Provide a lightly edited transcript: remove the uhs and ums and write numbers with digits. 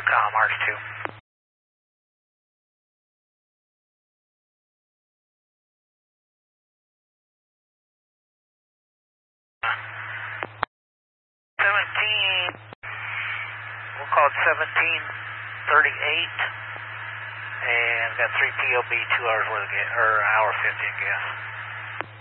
com, Arch 2. We'll call it 1738, and got 3 POB, 2 hours worth of gas, or an hour 50 of gas.